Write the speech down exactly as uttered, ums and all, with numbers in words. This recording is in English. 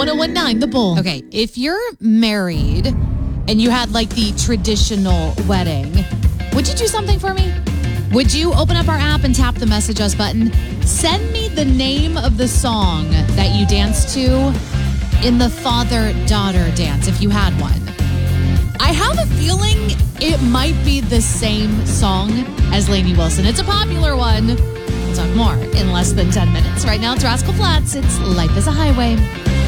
oh one nine The Bull. Okay, if you're married and you had like the traditional wedding, would you do something for me? Would you open up our app and tap the message us button? Send me the name of the song that you danced to in the father-daughter dance, if you had one. I have a feeling it might be the same song as Lainey Wilson. It's a popular one. We'll talk more in less than ten minutes. Right now, it's Rascal Flatts. It's Life is a Highway.